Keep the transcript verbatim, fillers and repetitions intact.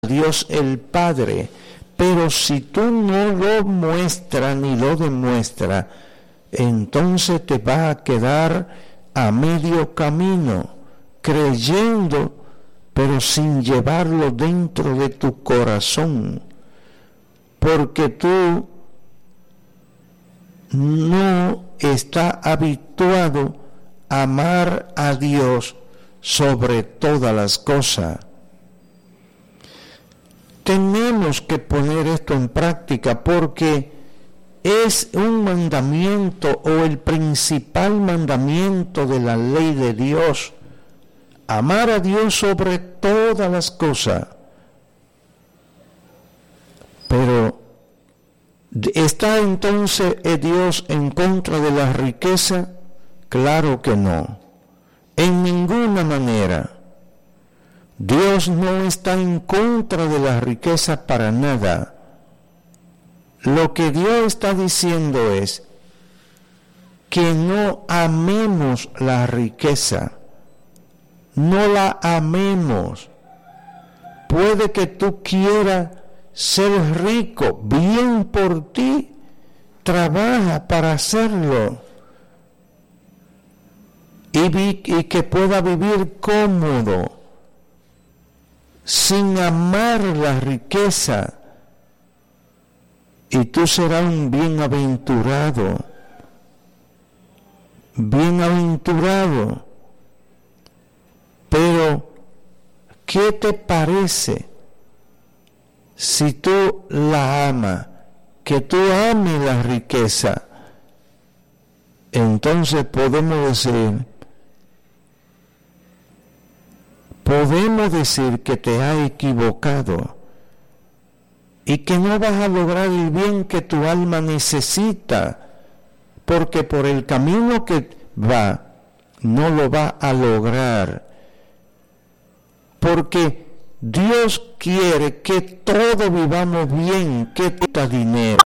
Dios el Padre. Pero si tú no lo muestras ni lo demuestras, entonces te va a quedar a medio camino, creyendo, pero sin llevarlo dentro de tu corazón, porque tú no estás habituado a amar a Dios sobre todas las cosas. Tenemos que poner esto en práctica porque es un mandamiento o el principal mandamiento de la ley de Dios. Amar a Dios sobre todas las cosas. Pero ¿está entonces Dios en contra de la riqueza? Claro que no. En ninguna manera. Dios no está en contra de la riqueza para nada. Lo que Dios está diciendo es que no amemos la riqueza. No la amemos. Puede que tú quieras ser rico, bien por ti, trabaja para hacerlo y, vi, y que pueda vivir cómodo, sin amar la riqueza, y tú serás un bienaventurado, bienaventurado. Pero, ¿qué te parece si tú la amas, que tú ames la riqueza? Entonces podemos decir, podemos decir que te has equivocado y que no vas a lograr el bien que tu alma necesita, porque por el camino que va, no lo va a lograr. Porque Dios quiere que todos vivamos bien, que tenga dinero.